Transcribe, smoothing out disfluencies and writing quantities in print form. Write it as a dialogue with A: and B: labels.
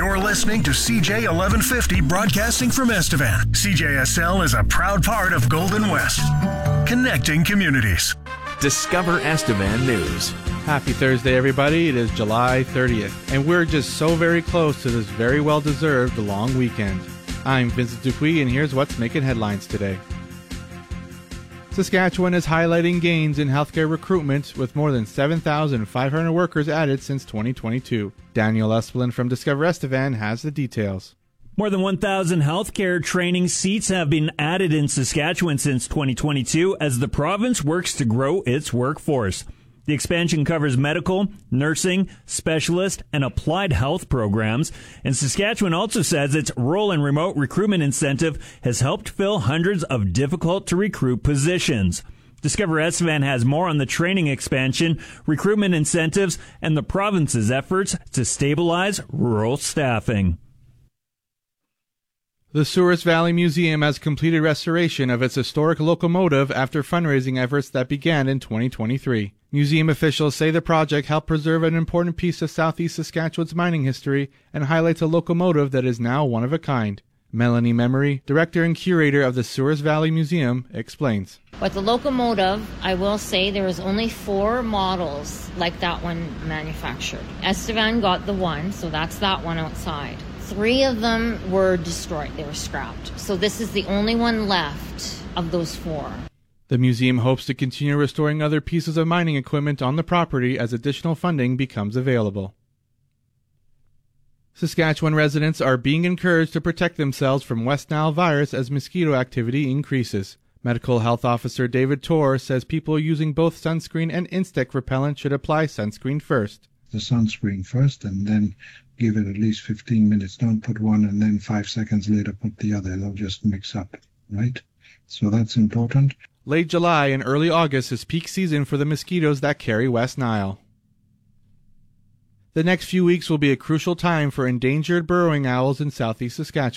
A: You're listening to CJ 1150 broadcasting from Estevan. CJSL is a proud part of Golden West, connecting communities.
B: Discover Estevan News.
C: Happy Thursday, everybody. It is July 30th, and we're just so very close to this very well-deserved long weekend. I'm Vincent Dupuis, and here's what's making headlines today. Saskatchewan is highlighting gains in healthcare recruitment with more than 7,500 workers added since 2022. Daniel Espelin from Discover Estevan has the details.
D: More than 1,000 healthcare training seats have been added in Saskatchewan since 2022 as the province works to grow its workforce. The expansion covers medical, nursing, specialist, and applied health programs. And Saskatchewan also says its role and remote recruitment incentive has helped fill hundreds of difficult-to-recruit positions. Discover Estevan has more on the training expansion, recruitment incentives, and the province's efforts to stabilize rural staffing.
C: The Souris Valley Museum has completed restoration of its historic locomotive after fundraising efforts that began in 2023. Museum officials say the project helped preserve an important piece of southeast Saskatchewan's mining history and highlights a locomotive that is now one of a kind. Melanie Memory, director and curator of the Souris Valley Museum, explains.
E: With the locomotive, I will say there was only 4 models like that one manufactured. Estevan got the one, so that's that one outside. 3 of them were destroyed. They were scrapped. So this is the only one left of those 4.
C: The museum hopes to continue restoring other pieces of mining equipment on the property as additional funding becomes available. Saskatchewan residents are being encouraged to protect themselves from West Nile virus as mosquito activity increases. Medical Health Officer David Torr says people using both sunscreen and insect repellent should apply sunscreen first.
F: The sunscreen first and then give it at least 15 minutes. Don't put one and then 5 seconds later put the other. They'll just mix up, right? So that's important.
C: Late July and early August is peak season for the mosquitoes that carry West Nile. The next few weeks will be a crucial time for endangered burrowing owls in southeast Saskatchewan.